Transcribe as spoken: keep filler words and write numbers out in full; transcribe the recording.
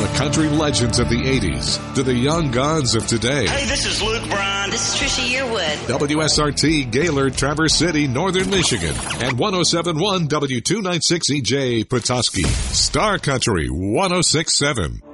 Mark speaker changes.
Speaker 1: country legends of the eighties to the young guns of today.
Speaker 2: Hey, this is Luke Bryan.
Speaker 3: This is Trisha Yearwood.
Speaker 1: W S R T, Gaylord, Traverse City, Northern Michigan. And one oh seven point one W two ninety-six E J, Petoskey. Star Country one oh six point seven.